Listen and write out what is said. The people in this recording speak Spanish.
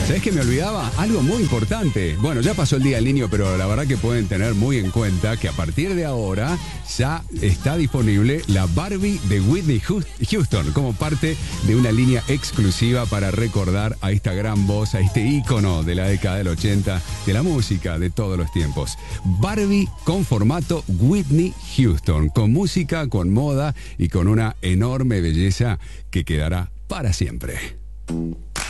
¿Sabés que me olvidaba? Algo muy importante. Bueno, ya pasó el Día del Niño, pero la verdad que pueden tener muy en cuenta que a partir de ahora ya está disponible la Barbie de Whitney Houston como parte de una línea exclusiva para recordar a esta gran voz, a este ícono de la década del 80, de la música de todos los tiempos. Barbie con formato Whitney Houston, con música, con moda y con una enorme belleza que quedará para siempre.